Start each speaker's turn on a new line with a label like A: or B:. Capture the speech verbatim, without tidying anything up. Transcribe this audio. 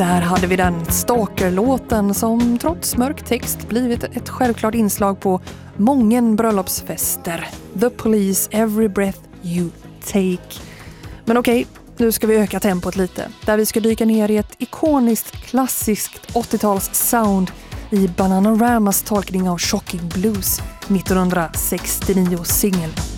A: Där hade vi den Stalker-låten som trots mörk text blivit ett självklart inslag på mången bröllopsfester. The Police, Every Breath You Take. Men okej, nu ska vi öka tempot lite. Där vi ska dyka ner i ett ikoniskt, klassiskt åttio-tals sound i Bananaramas tolkning av Shocking Blues nittonhundrasextionio singel